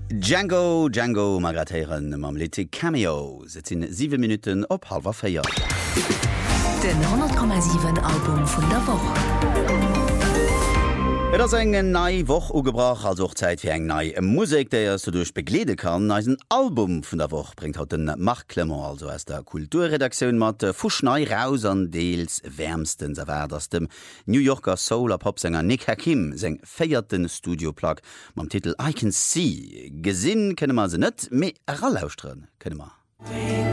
Django Magrateieren mam Lite Cameo sit sinn 7 Minuten op 3:30. Den 100,7 Album vun der Woche. Et ass eng nei Woch ugebrach als och Zäit fir eng nei Musik, déier so duch beglede kann, als een Album vun der Woch bringt haut den Marc Clement, also ass der Kulturredaktionun mat Fuschnei raus an Deels wärmsten ass dem New Yorker Soul- Popsänger Nick Hakim seng féierten Studioplack mam Titel I Can See. Gesinn kënne man se net, méi erallauusren kënne man.